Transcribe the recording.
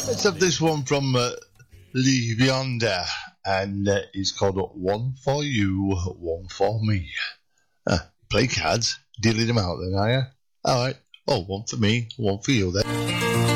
Let's have this one from Lee Beyonder, and it's called One for You, One for Me. Play cards, dealing them out then, are you? Alright, one for me, one for you then.